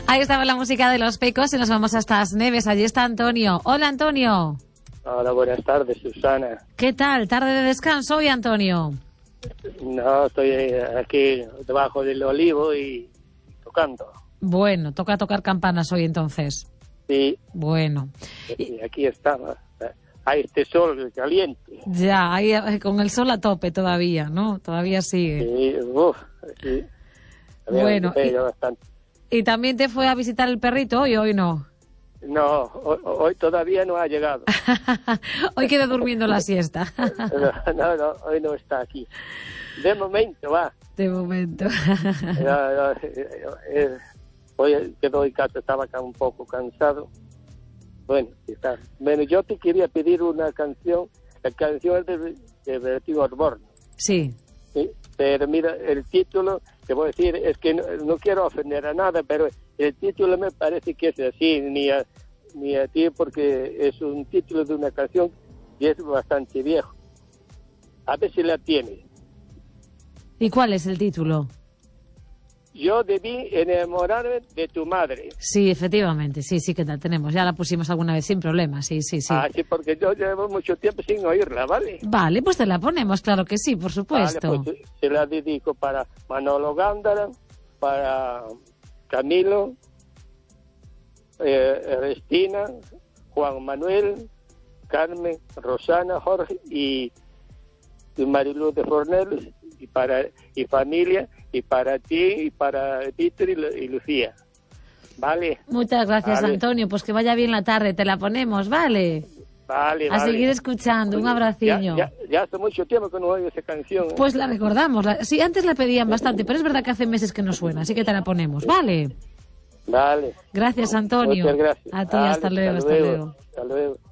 Ahí estaba la música de Los Pecos y nos vamos hasta As Neves. Allí está Antonio. Hola, Antonio. Hola, buenas tardes, Susana. ¿Qué tal? ¿Tarde de descanso hoy, Antonio? No, estoy aquí debajo del olivo y tocando. Bueno, toca tocar campanas hoy entonces. Sí. Bueno. Y aquí estamos. Hay este sol caliente. Ya, ahí con el sol a tope todavía, ¿no? Todavía sigue. Sí. Bueno, bastante. ¿Y también te fue a visitar el perrito hoy o hoy no? No, hoy todavía no ha llegado. Hoy queda durmiendo la siesta. No, hoy no está aquí. De momento, va. De momento. Hoy quedó en casa, estaba un poco cansado. Bueno, está. Bueno, yo te quería pedir una canción. La canción es de Bertín Osborne. Sí. Sí. Pero mira, el título, te voy a decir, es que no quiero ofender a nada, pero el título me parece que es así, ni a ti, porque es un título de una canción y es bastante viejo. A ver si la tienes. ¿Y cuál es el título? Yo debí enamorarme de tu madre. Sí, efectivamente, sí que la tenemos. Ya la pusimos alguna vez sin problema, sí. Ah, sí, porque yo llevo mucho tiempo sin oírla, ¿vale? Vale, pues te la ponemos, claro que sí, por supuesto. Vale, pues se la dedico para Manolo Gándara, para Camilo, Ernestina, Juan Manuel, Carmen, Rosana, Jorge y Mariluz de Fornelos, y familia, y para ti, y para Víctor y Lucía. ¿Vale? Muchas gracias, vale. Antonio, pues que vaya bien la tarde, te la ponemos, ¿vale? Vale. A seguir escuchando, un abraciño. Ya hace mucho tiempo que no oigo esa canción. Pues la recordamos, sí, antes la pedían bastante, pero es verdad que hace meses que no suena, así que te la ponemos, ¿vale? Vale. Gracias, Antonio. Muchas gracias. A ti, hasta luego. Hasta luego.